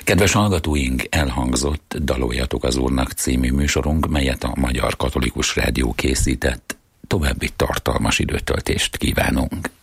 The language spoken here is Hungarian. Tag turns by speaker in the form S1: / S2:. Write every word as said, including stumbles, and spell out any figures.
S1: Kedves hallgatóink, elhangzott Daloljatok az Úrnak című műsorunk, melyet a Magyar Katolikus Rádió készített. További tartalmas időtöltést kívánunk.